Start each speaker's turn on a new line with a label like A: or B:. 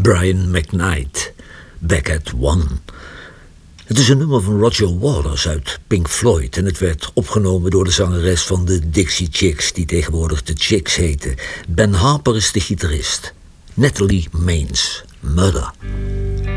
A: Brian McKnight, Back at One. Het is een nummer van Roger Waters uit Pink Floyd en het werd opgenomen door de zangeres van de Dixie Chicks, die tegenwoordig de Chicks heten. Ben Harper is de gitarist. Natalie Maines, Murder.